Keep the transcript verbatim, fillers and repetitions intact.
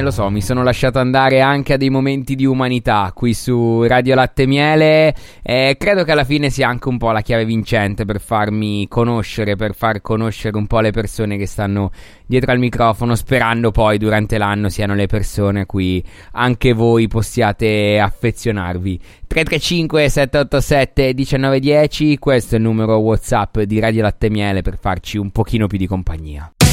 lo so, mi sono lasciato andare anche a dei momenti di umanità qui su Radio Latte e Miele, e credo che alla fine sia anche un po' la chiave vincente per farmi conoscere, per far conoscere un po' le persone che stanno dietro al microfono, sperando poi durante l'anno siano le persone a cui anche voi possiate affezionarvi. Tre tre cinque sette otto sette uno nove uno zero, questo è il numero WhatsApp di Radio Latte e Miele per farci un pochino più di compagnia.